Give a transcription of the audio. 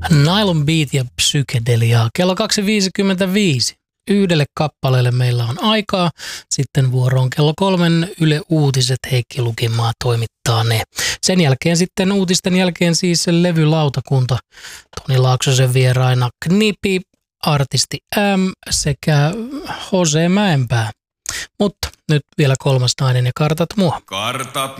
Nylon Beat ja psykedeliaa. Kello 2.55. Yhdelle kappaleelle meillä on aikaa. Sitten vuoroon kello 3 Yle Uutiset. Heikki Lukimaa toimittaa ne. Sen jälkeen sitten uutisten jälkeen siis levylautakunta. Toni Laaksosen vieraina Knipi, artisti M sekä Jose Mäenpää. Mutta nyt vielä kolmas nainen ja kartat mua. Kartat